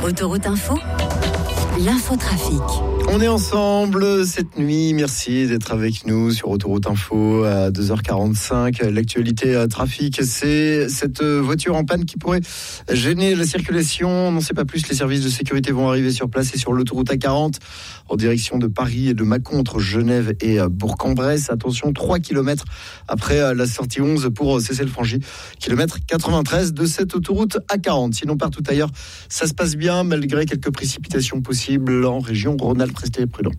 Autoroute Info, l'infotrafic. On est ensemble cette nuit, merci d'être avec nous sur Autoroute Info à 2h45. L'actualité trafic, c'est cette voiture en panne qui pourrait gêner la circulation. On n'en sait pas plus, les services de sécurité vont arriver sur place et sur l'autoroute A40 en direction de Paris et de Mâcon entre Genève et Bourg-en-Bresse. Attention, 3 km après la sortie 11 pour Cessel-Frangy, kilomètre 93 de cette autoroute A40. Sinon, partout ailleurs, ça se passe bien malgré quelques précipitations possibles en région Rhône-Alpes. Restez prudents.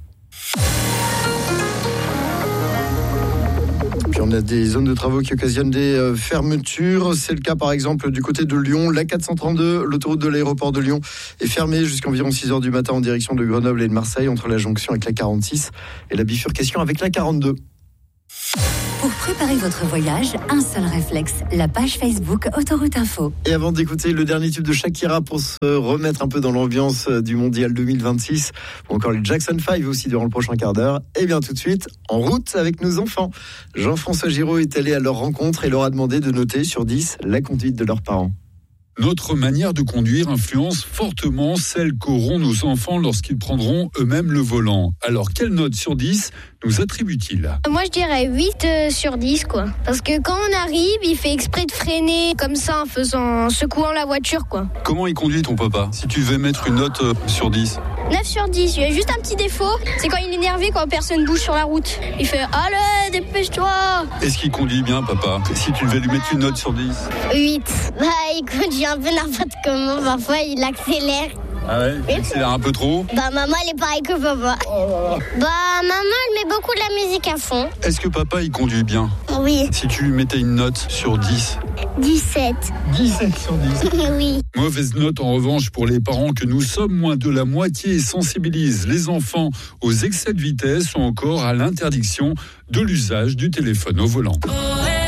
Puis on a des zones de travaux qui occasionnent des fermetures. C'est le cas par exemple du côté de Lyon. La 432, l'autoroute de l'aéroport de Lyon, est fermée jusqu'environ 6h du matin en direction de Grenoble et de Marseille, entre la jonction avec la 46 et la bifurcation avec la 42. Pour préparer votre voyage, un seul réflexe, la page Facebook Autoroute Info. Et avant d'écouter le dernier tube de Shakira pour se remettre un peu dans l'ambiance du Mondial 2026, ou encore les Jackson 5 aussi durant le prochain quart d'heure, et bien tout de suite, en route avec nos enfants. Jean-François Giraud est allé à leur rencontre et leur a demandé de noter sur 10 la conduite de leurs parents. Notre manière de conduire influence fortement celle qu'auront nos enfants lorsqu'ils prendront eux-mêmes le volant. Alors, quelle note sur 10 nous attribue-t-il ? Moi, je dirais 8 sur 10, quoi. Parce que quand on arrive, il fait exprès de freiner comme ça en secouant la voiture, quoi. Comment il conduit ton papa ? Si tu devais mettre une note sur 10 ? 9 sur 10, il y a juste un petit défaut, c'est quand il est énervé, quand personne bouge sur la route. Il fait « Allez, dépêche-toi !» Est-ce qu'il conduit bien, papa ? Si tu devais lui mettre une note sur 10 ? 8. Il conduit un peu n'importe comment, parfois il accélère. Ah ouais ? Il accélère un peu trop ? Maman, elle est pareille que papa. Maman, elle met beaucoup de la musique à fond. Est-ce que papa, il conduit bien ? Oui. Si tu lui mettais une note sur 10 ? 17. 17 sur 10 ? Oui. Mauvaise note en revanche pour les parents que nous sommes, moins de la moitié sensibilisent les enfants aux excès de vitesse ou encore à l'interdiction de l'usage du téléphone au volant.